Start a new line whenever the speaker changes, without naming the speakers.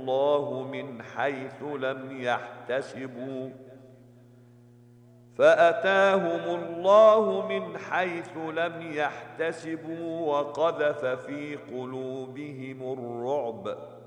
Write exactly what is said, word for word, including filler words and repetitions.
الله من حيث لم يحتسبوا فأتاهم الله من حيث لم يحتسبوا وقذف في قلوبهم الرعب